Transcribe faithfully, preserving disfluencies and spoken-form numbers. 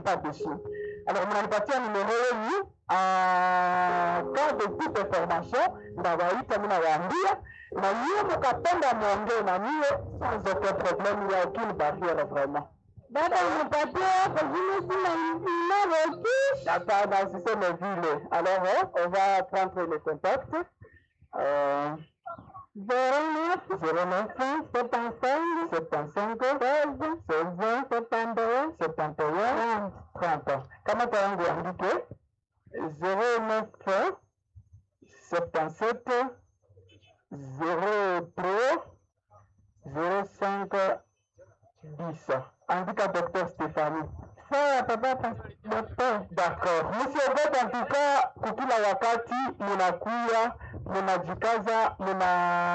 pas dessus. Alors, mnanipatia numero yenu en cas de toute information, ndawaita mnawaambia na yeye mkapenda muongee na mie sans aucun problème, il y a aucune barrière vraiment. Baba unapatia kwa jina sina numero tu. Hapana, usiseme vile. Alors, on va prendre le contact. Euh, zéro neuf zéro neuf soixante-quinze soixante-quinze seize seize soixante-et-un soixante-et-un trente. Kama tangu andike zéro neuf soixante-dix-sept zéro trois zéro cinq dix. Andika Docteur Stéphanie. sawa papa docteur. D'accord. Msiogope, en tout cas kukila wakati munakuya munajikaza muna